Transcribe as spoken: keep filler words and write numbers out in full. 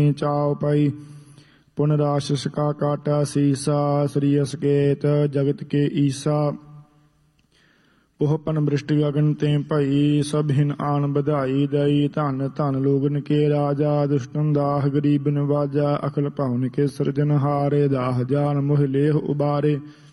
ਚਾਉ ਪਈ ਪੁਨ ਰਾਸ਼ਸ ਕਾ ਕਾਟਾ ਸੀਸਾ ਸ੍ਰੀ ਅਸਕੇਤ ਜਗਤ ਕੇ ਈਸਾ ਉਹ ਪਨ ਬ੍ਰਿਸ਼ਟ ਗਗਨ ਤੇ ਭਈ ਸਭ ਹਿਨ ਆਨ ਵਧਾਈ ਦਈ ਧਨ ਧਨ ਲੋਗਨ ਕੇ ਰਾਜਾ ਦੁਸ਼ਟਨ ਦਾਹ ਗਰੀਬ ਨਵਾਜਾ ਅਖਲ ਭਵਨ ਕੇ ਸਿਰਜਨ ਹਾਰੇ ਦਾਹ ਜਾਨ ਮੋਹ ਲੇਹ ਉਬਾਰੇ